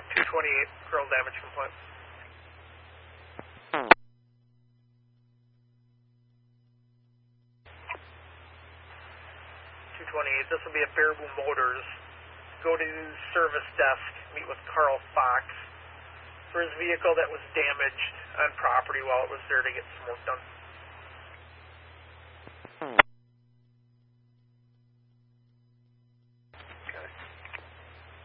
228, girl damage complaint. 228, this will be at Baraboo Motors. Go to service desk, meet with Carl Fox for his vehicle that was damaged on property while it was there to get some work done.